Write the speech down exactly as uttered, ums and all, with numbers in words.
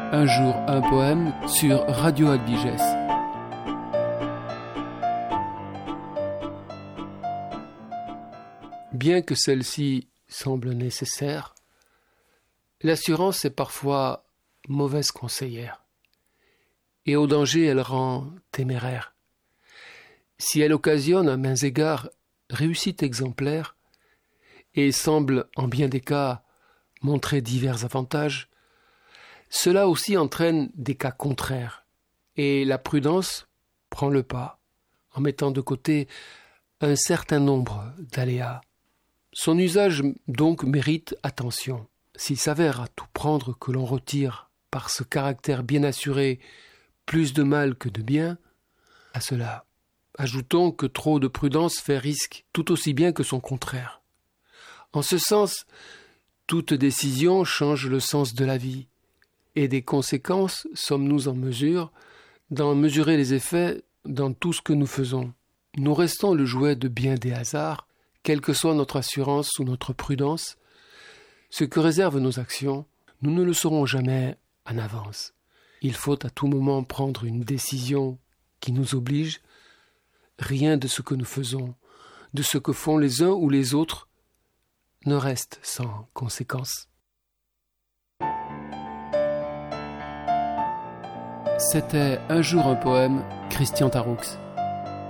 Un jour un poème sur Radio Albiges. Bien que celle-ci semble nécessaire, l'assurance est parfois mauvaise conseillère, et au danger elle rend téméraire. Si elle occasionne à mains égards réussite exemplaire, et semble en bien des cas montrer divers avantages, cela aussi entraîne des cas contraires, et la prudence prend le pas, en mettant de côté un certain nombre d'aléas. Son usage donc mérite attention. S'il s'avère à tout prendre que l'on retire par ce caractère bien assuré plus de mal que de bien, à cela ajoutons que trop de prudence fait risque tout aussi bien que son contraire. En ce sens, toute décision change le sens de la vie, et des conséquences sommes-nous en mesure d'en mesurer les effets dans tout ce que nous faisons. Nous restons le jouet de bien des hasards, quelle que soit notre assurance ou notre prudence. Ce que réservent nos actions, nous ne le saurons jamais en avance. Il faut à tout moment prendre une décision qui nous oblige. Rien de ce que nous faisons, de ce que font les uns ou les autres, ne reste sans conséquence. C'était Un jour un poème, Christian Taroux.